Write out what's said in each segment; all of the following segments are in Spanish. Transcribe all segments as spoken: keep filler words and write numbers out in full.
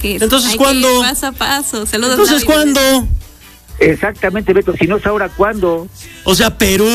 Márquez. Entonces, Hay ¿cuándo? que ir paso a paso. Saludos. Entonces, Navidades. ¿cuándo? Exactamente, Beto, si no es ahora, ¿cuándo? O sea, Perú,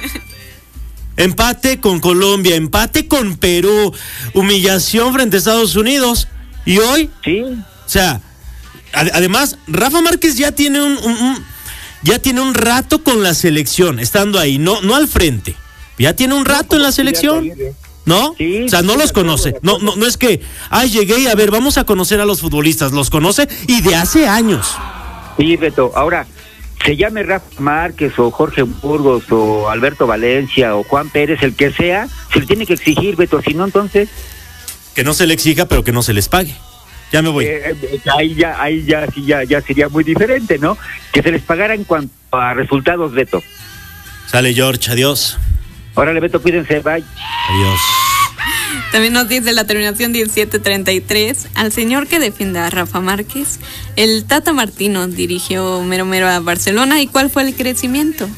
empate con Colombia, empate con Perú, humillación frente a Estados Unidos. ¿Y hoy? Sí. O sea, ad- además, Rafa Márquez ya tiene un, un- un- ya tiene un rato con la selección, estando ahí, no, no al frente. Ya tiene un rato en la selección, ¿no? Sí, O sea, no sí, los de acuerdo, conoce. de No, acuerdo. no, no es que, ay, llegué y a ver, vamos a conocer a los futbolistas. Los conoce y de hace años. Sí, Beto, ahora, se llame Rafa Márquez o Jorge Burgos o Alberto Valencia o Juan Pérez, el que sea, se le tiene que exigir, Beto, si no, entonces... Que no se le exija, pero que no se les pague. Ya me voy. Eh, eh, ahí ya, ahí ya, sí, ya, ya sería muy diferente, ¿no? Que se les pagara en cuanto a resultados, Beto. Sale George, adiós. Órale, Beto, cuídense, bye. Adiós. También nos dice la terminación diecisiete treinta y tres, al señor que defienda a Rafa Márquez, el Tata Martino dirigió mero mero a Barcelona, ¿y cuál fue el crecimiento?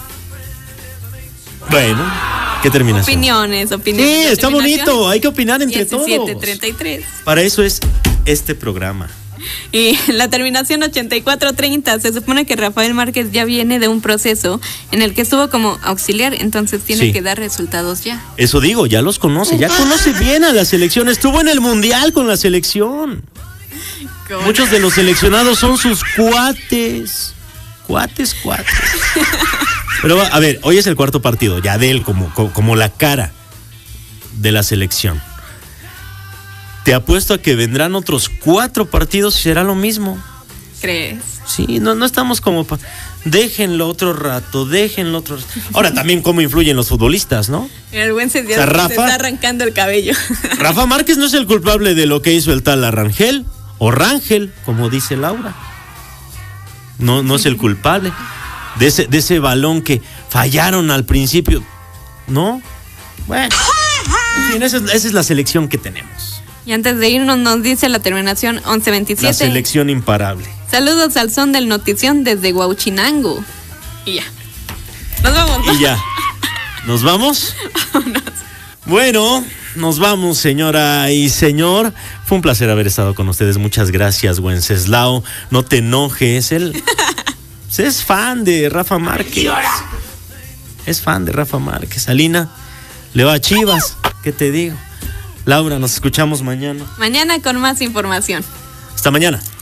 Bueno, ¿qué terminación? Opiniones, opiniones. Sí, La está terminación, bonito, hay que opinar entre diecisiete todos. treinta y tres. Para eso es este programa. Y la terminación ochenta y cuatro treinta, se supone que Rafael Márquez ya viene de un proceso en el que estuvo como auxiliar, entonces tiene Sí. que dar resultados ya. Eso digo, ya los conoce, ya conoce bien a la selección, estuvo en el Mundial con la selección. ¿Cómo? Muchos de los seleccionados son sus cuates. Cuates, cuates. Pero a ver, hoy es el cuarto partido, ya de él como, como, como la cara de la selección. Te apuesto a que vendrán otros cuatro partidos y será lo mismo. ¿Crees? Sí, no, no estamos como... Pa... Déjenlo otro rato, déjenlo otro rato. Ahora también cómo influyen los futbolistas, ¿no? El buen se, O sea, Rafa- se está arrancando el cabello. Rafa Márquez no es el culpable de lo que hizo el tal Arrangel, o Rangel, como dice Laura. No, no es el culpable de ese, de ese balón que fallaron al principio. ¿No? Bueno, en fin, esa es, esa es la selección que tenemos. Y antes de irnos nos dice la terminación once veintisiete. La selección imparable. Saludos al son del notición desde Huauchinango. Y ya. Nos vamos, ¿no? Y ya. ¿Nos vamos? Bueno, nos vamos, señora y señor. Fue un placer haber estado con ustedes. Muchas gracias, Wenceslao. No te enojes. Él es fan de Rafa Márquez. Es fan de Rafa Márquez. Alina, le va a Chivas. ¿Qué te digo? Laura, nos escuchamos mañana. Mañana con más información. Hasta mañana.